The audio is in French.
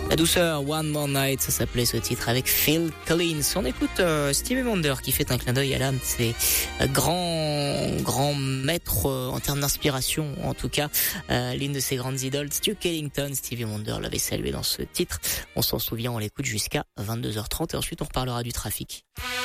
La douceur, One More Night, ça s'appelait ce titre avec Phil Collins. On écoute Stevie Wonder qui fait un clin d'œil à l'un de ses grands maîtres en termes d'inspiration, en tout cas l'une de ses grandes idoles, Duke Ellington. Stevie Wonder l'avait salué dans ce titre. On s'en souvient, on l'écoute jusqu'à 22h30 et ensuite on reparlera du trafic.